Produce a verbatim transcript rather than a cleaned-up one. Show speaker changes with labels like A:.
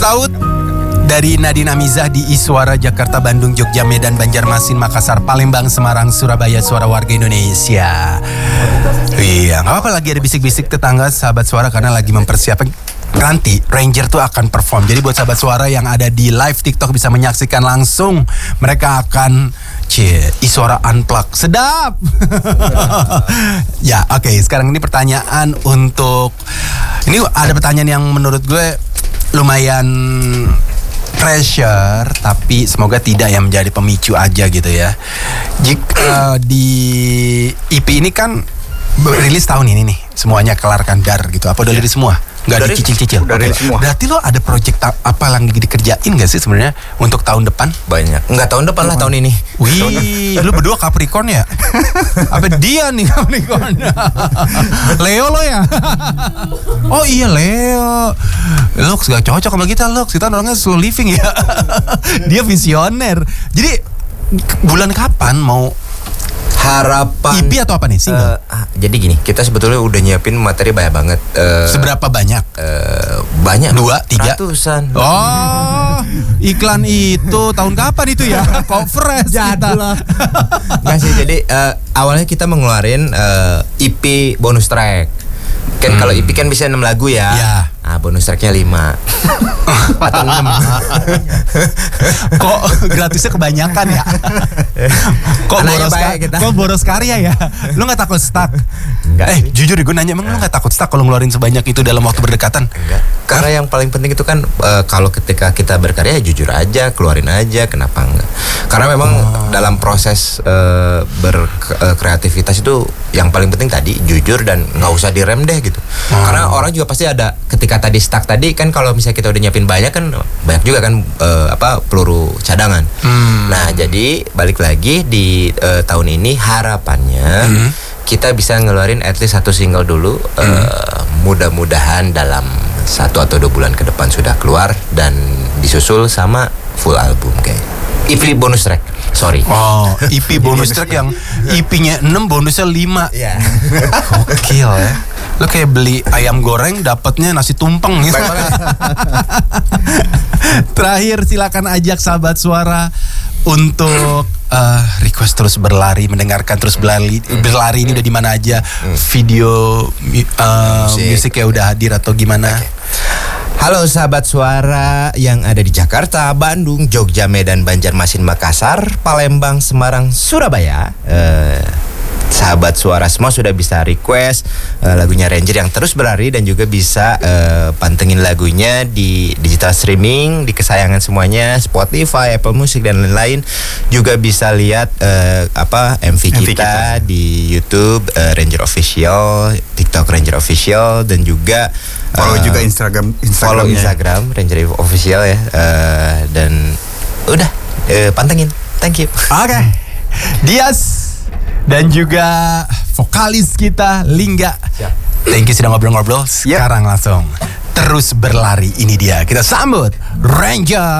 A: Saut dari Nadine Amizah di Iswara, Jakarta, Bandung, Jogja, Medan, Banjarmasin, Makassar, Palembang, Semarang, Surabaya, suara warga Indonesia. Iya, nggak apa-apa lagi ada bisik-bisik tetangga sahabat suara karena lagi mempersiapkan nanti Ranger tuh akan perform. Jadi buat sahabat suara yang ada di live TikTok bisa menyaksikan langsung. Mereka akan cie Iswara Unplug. Sedap. Ya, oke. Okay. Sekarang ini pertanyaan untuk ini ada pertanyaan yang menurut gue lumayan pressure, tapi semoga tidak yang menjadi pemicu aja gitu ya. Jika uh, di E P ini kan rilis tahun ini nih, semuanya kelarkan dar gitu. Apa udah rilis semua? Nggak dicicil-cicil?
B: Udah rilis semua.
A: Berarti lo ada project ta- apa lagi dikerjain nggak sih sebenarnya untuk tahun depan?
B: Banyak. Nggak tahun depan lah, tahun ini.
A: Wih, lu berdua Capricorn ya? Apa dia nih Capricorn? Leo lo ya? Oh iya Leo. Lux gak cocok sama kita Lux. Kita orangnya slow living ya. Dia visioner. Jadi bulan kapan mau
B: harapan
A: E P atau apa nih single?
B: Uh, jadi gini, kita sebetulnya udah nyiapin materi banyak banget. Uh,
A: Seberapa banyak?
B: Uh, banyak.
A: Dua, tiga,
B: ratusan.
A: Oh, iklan itu tahun kapan itu ya? Kok fresh kita?
B: Nggak sih. Jadi uh, awalnya kita mengeluarin uh, E P bonus track. Kan hmm. kalau E P kan bisa enam lagu ya.
A: Ya.
B: Ah, bonus tracknya lima atau enam.
A: Kok gratisnya kebanyakan ya? Kok
B: Anaknya
A: boros, ka-
B: kita.
A: kok boros karya ya? Lu gak takut stuck?
B: Enggak
A: eh
B: sih.
A: jujur gue nanya, emang lu gak takut stuck kalau ngeluarin sebanyak itu dalam waktu berdekatan?
B: Enggak. Karena yang paling penting itu kan uh, kalau ketika kita berkarya jujur aja, keluarin aja, kenapa enggak? Karena memang oh. dalam proses uh, berkreativitas itu yang paling penting tadi jujur dan nggak usah direm deh gitu. Oh. Karena orang juga pasti ada ketika tadi stuck tadi kan, kalau misalnya kita udah nyiapin banyak kan banyak juga kan uh, apa peluru cadangan. Hmm. Nah jadi balik lagi di uh, tahun ini harapannya hmm. kita bisa ngeluarin at least satu single dulu. Hmm. Uh, mudah-mudahan dalam satu atau dua bulan ke depan sudah keluar dan disusul sama full album kayak E P bonus track. Sorry.
A: Oh, E P bonus track yang E P-nya enam bonusnya lima.
B: Iya.
A: Gokil ya. Lo kayak beli ayam goreng dapatnya nasi tumpeng gitu. Terakhir silakan ajak sahabat suara untuk uh, request terus berlari, mendengarkan terus berlari. Berlari ini udah di mana aja? Video uh, musiknya udah hadir atau gimana?
B: Okay. Halo sahabat suara yang ada di Jakarta, Bandung, Jogja, Medan, Banjarmasin, Makassar, Palembang, Semarang, Surabaya. Uh, sahabat suara semua sudah bisa request uh, lagunya Ranger yang terus berlari, dan juga bisa uh, pantengin lagunya di digital streaming, di kesayangan semuanya, Spotify, Apple Music dan lain-lain. Juga bisa lihat uh, apa M V kita, M V kita di YouTube uh, Ranger Official, TikTok Ranger Official, dan juga
C: follow
B: uh,
C: juga Instagram
B: follow Instagram Ranger Official ya. Uh, dan udah uh, pantengin. Thank you.
A: Oke. Okay. Dias dan juga vokalis kita Lingga. Siap. Thank you sudah ngobrol-ngobrol. Sekarang yep. langsung terus berlari, ini dia. Kita sambut Ranger.